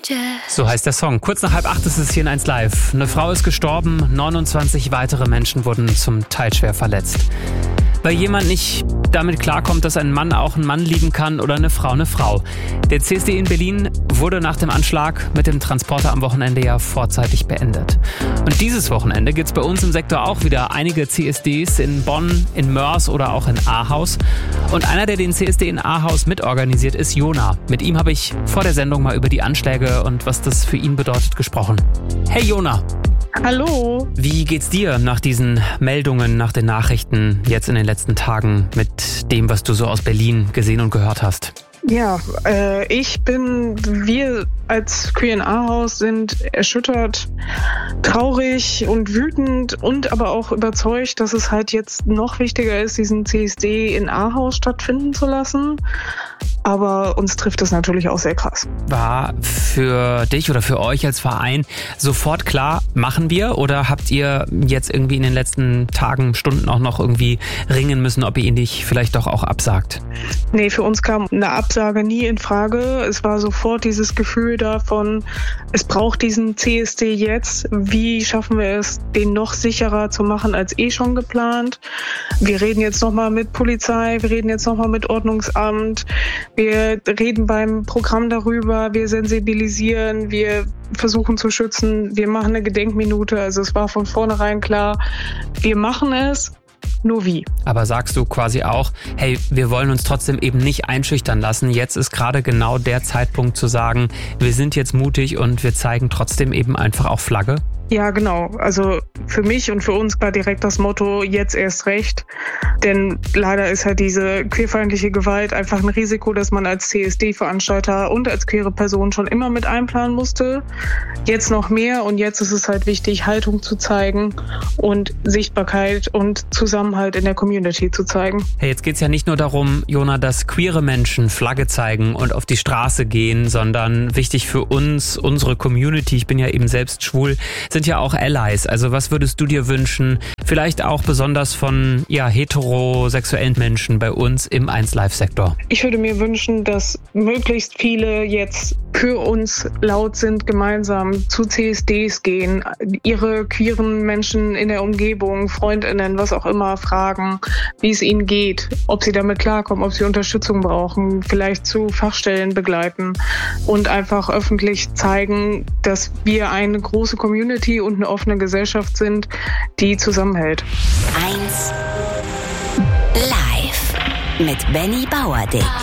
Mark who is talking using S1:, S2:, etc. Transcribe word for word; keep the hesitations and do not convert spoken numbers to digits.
S1: So heißt der Song. Kurz nach halb acht ist es hier in eins Live. Eine Frau ist gestorben, neunundzwanzig weitere Menschen wurden zum Teil schwer verletzt. Weil jemand nicht damit klarkommt, dass ein Mann auch einen Mann lieben kann oder eine Frau eine Frau. Der C S D in Berlin wurde nach dem Anschlag mit dem Transporter am Wochenende ja vorzeitig beendet. Und dieses Wochenende gibt es bei uns im Sektor auch wieder einige C S Ds in Bonn, in Mörs oder auch in Ahaus. Und einer, der den C S D in Ahaus mitorganisiert, ist Jona. Mit ihm habe ich vor der Sendung mal über die Anschläge und was das für ihn bedeutet gesprochen. Hey Jona!
S2: Hallo.
S1: Wie geht's dir nach diesen Meldungen, nach den Nachrichten jetzt in den letzten Tagen mit dem, was du so aus Berlin gesehen und gehört hast?
S2: Ja, äh, ich bin, wir als Queer in Ahaus sind erschüttert, traurig und wütend und aber auch überzeugt, dass es halt jetzt noch wichtiger ist, diesen C S D in Ahaus stattfinden zu lassen. Aber uns trifft das natürlich auch sehr krass.
S1: War für dich oder für euch als Verein sofort klar, machen wir? Oder habt ihr jetzt irgendwie in den letzten Tagen, Stunden auch noch irgendwie ringen müssen, ob ihr ihn nicht vielleicht doch auch absagt?
S2: Nee, für uns kam eine Absage nie in Frage. Es war sofort dieses Gefühl davon, es braucht diesen C S D jetzt. Wie schaffen wir es, den noch sicherer zu machen als eh schon geplant? Wir reden jetzt nochmal mit Polizei, wir reden jetzt nochmal mit Ordnungsamt. Wir reden beim Programm darüber, wir sensibilisieren, wir versuchen zu schützen, wir machen eine Gedenkminute. Also es war von vornherein klar, wir machen es, nur wie.
S1: Aber sagst du quasi auch, hey, wir wollen uns trotzdem eben nicht einschüchtern lassen. Jetzt ist gerade genau der Zeitpunkt zu sagen, wir sind jetzt mutig und wir zeigen trotzdem eben einfach auch Flagge?
S2: Ja, genau. Also für mich und für uns war direkt das Motto, jetzt erst recht. Denn leider ist halt diese queerfeindliche Gewalt einfach ein Risiko, das man als C S D-Veranstalter und als queere Person schon immer mit einplanen musste. Jetzt noch mehr und jetzt ist es halt wichtig, Haltung zu zeigen und Sichtbarkeit und Zusammenhalt in der Community zu zeigen.
S1: Hey, jetzt geht's ja nicht nur darum, Jona, dass queere Menschen Flagge zeigen und auf die Straße gehen, sondern wichtig für uns, unsere Community, ich bin ja eben selbst schwul, sind ja auch Allies. Also was würdest du dir wünschen, vielleicht auch besonders von ja, heterosexuellen Menschen bei uns im eins Live-Sektor?
S2: Ich würde mir wünschen, dass möglichst viele jetzt für uns laut sind, gemeinsam zu C S Ds gehen, ihre queeren Menschen in der Umgebung, FreundInnen, was auch immer, fragen, wie es ihnen geht, ob sie damit klarkommen, ob sie Unterstützung brauchen, vielleicht zu Fachstellen begleiten und einfach öffentlich zeigen, dass wir eine große Community und eine offene Gesellschaft sind, die zusammenhält.
S3: eins Live mit Benny Bauerdick.